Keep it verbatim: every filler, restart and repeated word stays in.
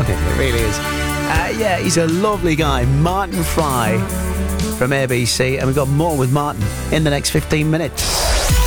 funny. It really is. Uh, yeah, he's a lovely guy. Martin Fry from A B C. And we've got more with Martin in the next fifteen minutes.